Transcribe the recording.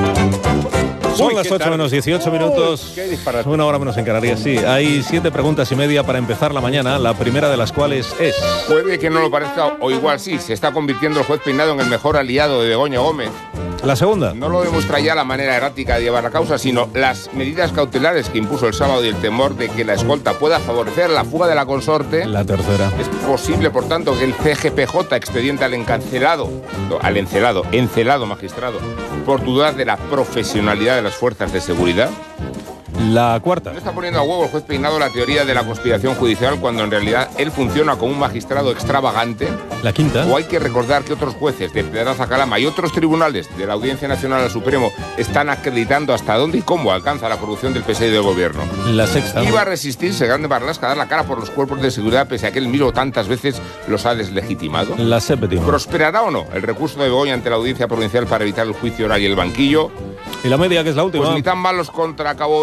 Son las 8 menos 18 minutos. Qué disparate. Una hora menos en Canarias, sí. Hay 7 preguntas y media para empezar la mañana, la primera de las cuales es... Puede que no lo parezca, o igual sí, se está convirtiendo el juez Peinado en el mejor aliado de Begoña Gómez. La segunda. No lo demuestra ya la manera errática de llevar la causa, sino las medidas cautelares que impuso el sábado y el temor de que la escolta pueda favorecer la fuga de la consorte. La tercera. Es posible, por tanto, que el CGPJ expediente al encelado magistrado, por dudar de la profesionalidad de las fuerzas de seguridad. La cuarta. No está poniendo a huevo el juez Peinado la teoría de la conspiración judicial cuando en realidad él funciona como un magistrado extravagante. La quinta. O hay que recordar que otros jueces de Pedraza Calama y otros tribunales de la Audiencia Nacional al Supremo están acreditando hasta dónde y cómo alcanza la corrupción del PSOE y del gobierno. La sexta. Iba a resistirse Grande Marlaska a dar la cara por los cuerpos de seguridad pese a que él mismo tantas veces los ha deslegitimado. La séptima. ¿Prosperará o no el recurso de Begoña ante la Audiencia Provincial para evitar el juicio oral y el banquillo? Y la media, que es la última. Pues ni tan malos contra Cabo